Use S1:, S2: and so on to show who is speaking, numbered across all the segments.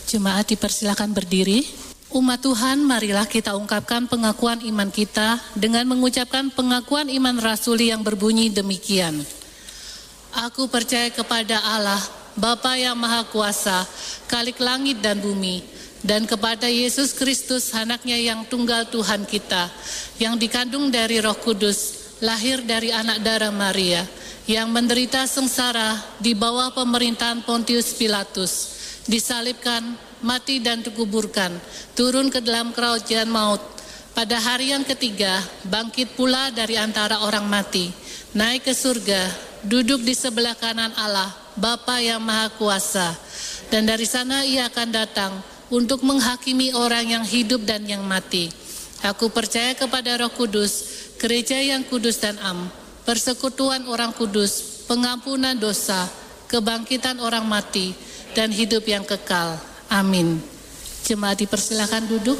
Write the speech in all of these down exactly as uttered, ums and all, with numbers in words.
S1: Jemaat dipersilakan berdiri. Umat Tuhan, marilah kita ungkapkan pengakuan iman kita dengan mengucapkan pengakuan iman rasuli yang berbunyi demikian. Aku percaya kepada Allah, Bapa yang Maha Kuasa, Khalik langit dan bumi, dan kepada Yesus Kristus, anaknya yang tunggal Tuhan kita, yang dikandung dari Roh Kudus, lahir dari anak darah Maria, yang menderita sengsara di bawah pemerintahan Pontius Pilatus, disalibkan, mati dan dikuburkan, turun ke dalam kerajaan maut. Pada hari yang ketiga, bangkit pula dari antara orang mati, naik ke surga, duduk di sebelah kanan Allah, Bapa yang Maha Kuasa. Dan dari sana ia akan datang untuk menghakimi orang yang hidup dan yang mati. Aku percaya kepada Roh Kudus, gereja yang kudus dan am, persekutuan orang kudus, pengampunan dosa, kebangkitan orang mati, dan hidup yang kekal. Amin. Jemaat dipersilakan duduk.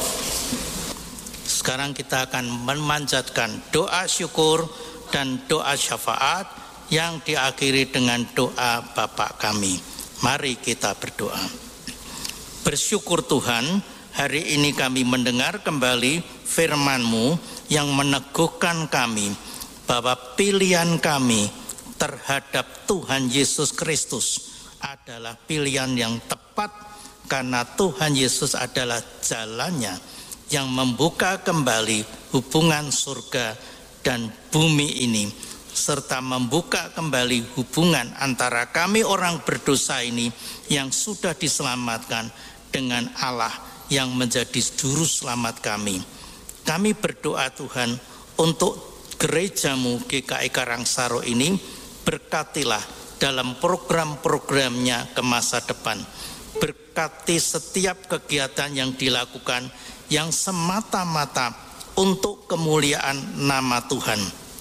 S2: Sekarang kita akan memanjatkan doa syukur dan doa syafaat yang diakhiri dengan doa Bapa kami. Mari kita berdoa. Bersyukur Tuhan, hari ini kami mendengar kembali firman-Mu yang meneguhkan kami bahwa pilihan kami terhadap Tuhan Yesus Kristus adalah pilihan yang tepat, karena Tuhan Yesus adalah jalannya yang membuka kembali hubungan surga dan bumi ini, serta membuka kembali hubungan antara kami orang berdosa ini yang sudah diselamatkan dengan Allah yang menjadi juru selamat kami. Kami berdoa Tuhan untuk gereja-Mu G K I Karangsaro ini, berkatilah dalam program-programnya ke masa depan. Berkati setiap kegiatan yang dilakukan yang semata-mata untuk kemuliaan nama Tuhan.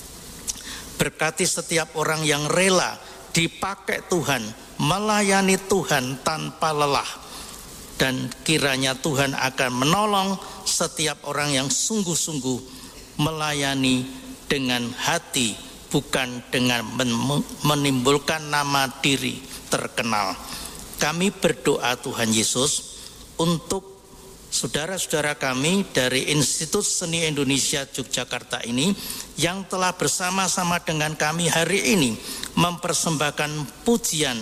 S2: Berkati setiap orang yang rela dipakai Tuhan, melayani Tuhan tanpa lelah. Dan kiranya Tuhan akan menolong setiap orang yang sungguh-sungguh melayani dengan hati, bukan dengan menimbulkan nama diri terkenal. Kami berdoa Tuhan Yesus untuk saudara-saudara kami dari Institut Seni Indonesia Yogyakarta ini yang telah bersama-sama dengan kami hari ini mempersembahkan pujian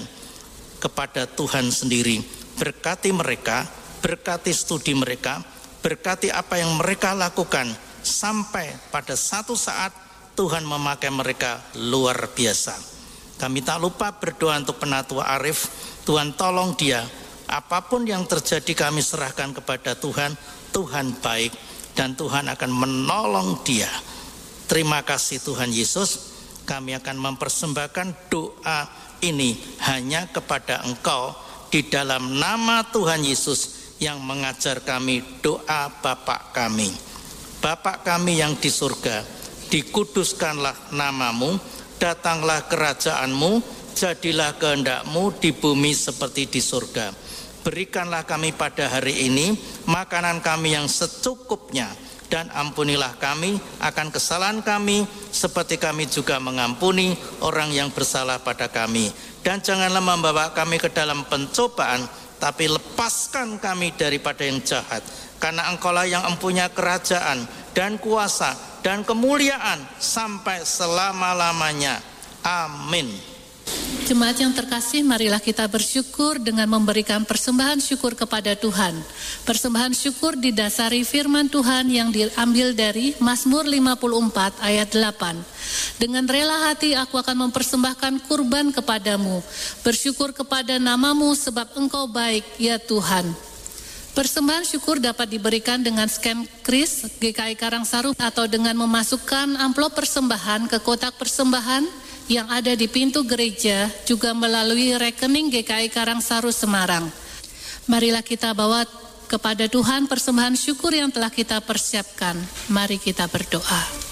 S2: kepada Tuhan sendiri. Berkati mereka, berkati studi mereka, berkati apa yang mereka lakukan, sampai pada satu saat Tuhan memakai mereka luar biasa. Kami tak lupa berdoa untuk Penatua Arif. Tuhan tolong dia, apapun yang terjadi kami serahkan kepada Tuhan. Tuhan baik dan Tuhan akan menolong dia. Terima kasih Tuhan Yesus. Kami akan mempersembahkan doa ini hanya kepada Engkau di dalam nama Tuhan Yesus yang mengajar kami doa Bapa kami. Bapa kami yang di surga, dikuduskanlah nama-Mu, datanglah kerajaan-Mu, jadilah kehendak-Mu di bumi seperti di surga. Berikanlah kami pada hari ini makanan kami yang secukupnya, dan ampunilah kami akan kesalahan kami seperti kami juga mengampuni orang yang bersalah pada kami. Dan janganlah membawa kami ke dalam pencobaan, tapi lepaskan kami daripada yang jahat. Karena Engkaulah yang mempunyai kerajaan dan kuasa dan kemuliaan sampai selama-lamanya. Amin.
S1: Jemaat yang terkasih, marilah kita bersyukur dengan memberikan persembahan syukur kepada Tuhan. Persembahan syukur didasari firman Tuhan yang diambil dari Mazmur lima puluh empat ayat delapan. Dengan rela hati aku akan mempersembahkan kurban kepadamu, bersyukur kepada nama-Mu sebab Engkau baik, ya Tuhan. Persembahan syukur dapat diberikan dengan scan kris G K I Karangsaro atau dengan memasukkan amplop persembahan ke kotak persembahan yang ada di pintu gereja, juga melalui rekening G K I Karangsaro Semarang. Marilah kita bawa kepada Tuhan persembahan syukur yang telah kita persiapkan. Mari kita berdoa.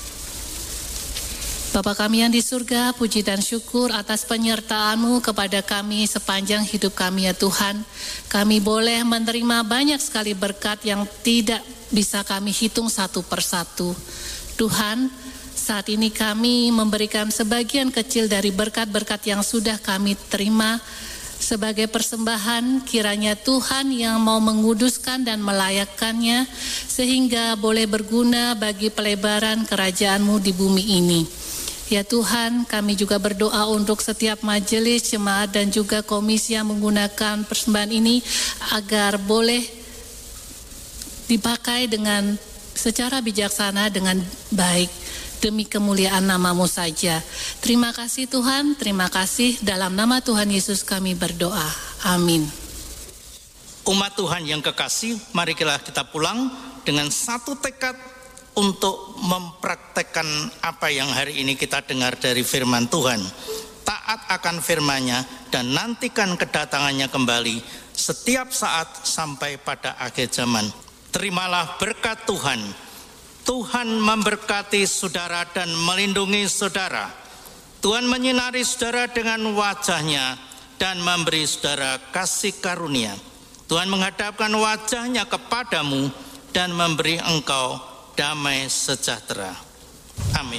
S1: Bapa kami yang di surga, puji dan syukur atas penyertaan-Mu kepada kami sepanjang hidup kami ya Tuhan. Kami boleh menerima banyak sekali berkat yang tidak bisa kami hitung satu persatu. Tuhan, saat ini kami memberikan sebagian kecil dari berkat-berkat yang sudah kami terima Sebagai persembahan, kiranya Tuhan yang mau menguduskan dan melayakkannya sehingga boleh berguna bagi pelebaran kerajaan-Mu di bumi ini. Ya Tuhan, kami juga berdoa untuk setiap majelis, jemaat dan juga komisi yang menggunakan persembahan ini agar boleh dipakai dengan secara bijaksana dengan baik demi kemuliaan nama-Mu saja. Terima kasih Tuhan, terima kasih, dalam nama Tuhan Yesus kami berdoa. Amin.
S2: Umat Tuhan yang kekasih, marilah kita pulang dengan satu tekad untuk mempraktekkan apa yang hari ini kita dengar dari firman Tuhan. Taat akan firman-Nya dan nantikan kedatangannya kembali setiap saat sampai pada akhir zaman. Terimalah berkat Tuhan. Tuhan memberkati saudara dan melindungi saudara. Tuhan menyinari saudara dengan wajah-Nya dan memberi saudara kasih karunia. Tuhan menghadapkan wajah-Nya kepadamu dan memberi engkau damai sejahtera.